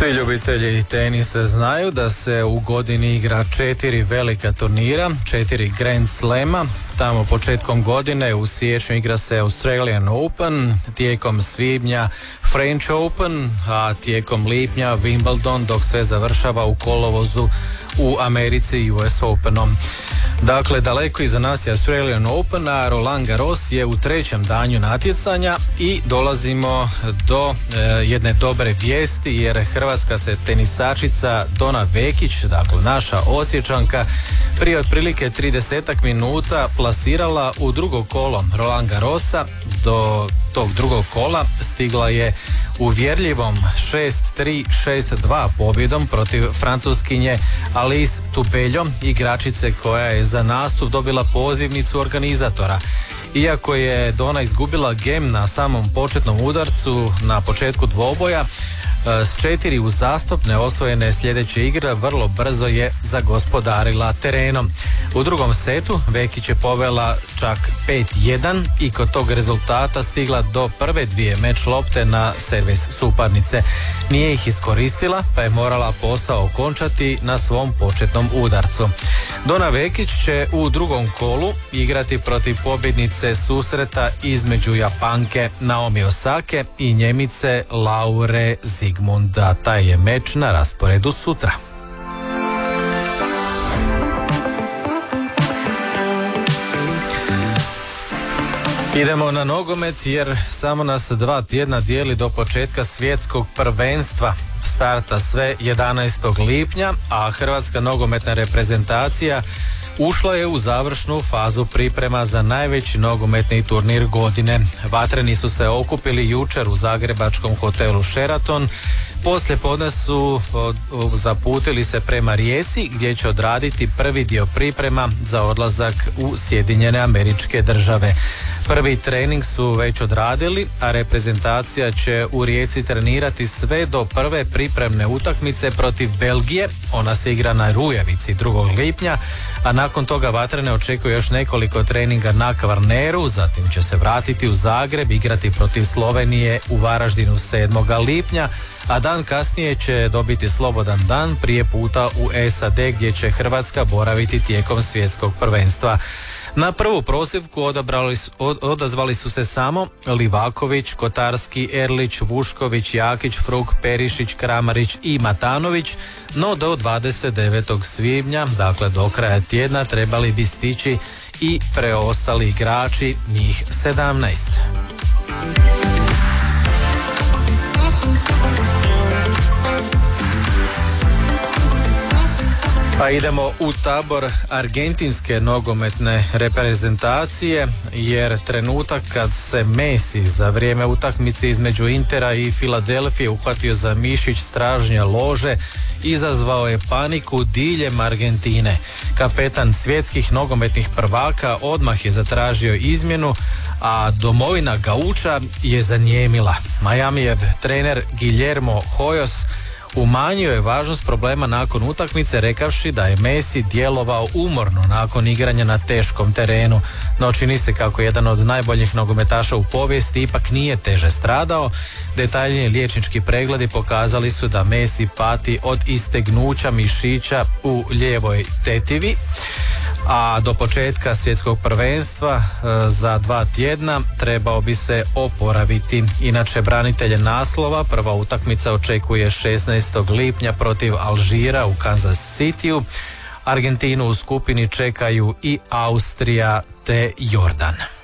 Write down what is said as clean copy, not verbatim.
Svi ljubitelji tenisa znaju da se u godini igra 4 velika turnira, 4 Grand Slema. Tamo početkom godine u siječnju igra se Australian Open, tijekom svibnja French Open, a tijekom lipnja Wimbledon, dok sve završava u kolovozu u Americi US Openom. Dakle, daleko iza nas je Australian Open, a Roland Garros je u trećem danju natjecanja i dolazimo do jedne dobre vijesti, jer hrvatska se tenisačica Dona Vekić, dakle naša Osječanka, prije otprilike 30 minuta plasirala u drugo kolo Roland Garrosa. Do tog drugog kola stigla je uvjerljivom 6-3, 6-2 pobjedom protiv Francuskinje Alice Tubeljom, igračice koja je za nastup dobila pozivnicu organizatora. Iako je Dona izgubila gem na samom početnom udarcu na početku dvoboja, s 4 uzastopne osvojene sljedeće igre vrlo brzo je zagospodarila terenom. U drugom setu Vekić je povela čak 5-1 i kod tog rezultata stigla do prve dvije meč lopte na servis suparnice. Nije ih iskoristila, pa je morala posao okončati na svom početnom udarcu. Dona Vekić će u drugom kolu igrati protiv pobjednice susreta između Japanke Naomi Osake i Njemice Laure Zigmunda. Taj je meč na rasporedu sutra. Idemo na nogomet, jer samo nas 2 tjedna dijeli do početka svjetskog prvenstva. Starta sve 11. lipnja, a hrvatska nogometna reprezentacija ušla je u završnu fazu priprema za najveći nogometni turnir godine. Vatreni su se okupili jučer u zagrebačkom hotelu Sheraton. Poslije podne su zaputili se prema Rijeci, gdje će odraditi prvi dio priprema za odlazak u Sjedinjene Američke Države. Prvi trening su već odradili, a reprezentacija će u Rijeci trenirati sve do prve pripremne utakmice protiv Belgije. Ona se igra na Rujevici 2. lipnja, a nakon toga Vatrene očekuje još nekoliko treninga na Kvarneru, zatim će se vratiti u Zagreb, igrati protiv Slovenije u Varaždinu 7. lipnja, a dan kasnije će dobiti slobodan dan prije puta u SAD, gdje će Hrvatska boraviti tijekom svjetskog prvenstva. Na prvu prosivku odazvali su se samo Livaković, Kotarski, Erlić, Vušković, Jakić, Fruk, Perišić, Kramarić i Matanović, no do 29. svibnja, dakle do kraja tjedna, trebali bi stići i preostali igrači, njih 17. Pa idemo u tabor argentinske nogometne reprezentacije, jer trenutak kad se Messi za vrijeme utakmice između Intera i Filadelfije uhvatio za mišić stražnje lože, izazvao je paniku diljem Argentine. Kapetan svjetskih nogometnih prvaka odmah je zatražio izmjenu, a domovina Gauča je zanijemila. Miamijev trener Guillermo Hoyos umanjio je važnost problema nakon utakmice, rekavši da je Messi djelovao umorno nakon igranja na teškom terenu, no čini se kako jedan od najboljih nogometaša u povijesti ipak nije teže stradao. Detaljniji liječnički pregledi pokazali su da Messi pati od istegnuća mišića u lijevoj tetivi, a do početka svjetskog prvenstva za 2 tjedna trebao bi se oporaviti. Inače, branitelje naslova prva utakmica očekuje 16. lipnja protiv Alžira u Kansas Cityu. Argentinu u skupini čekaju i Austrija te Jordan.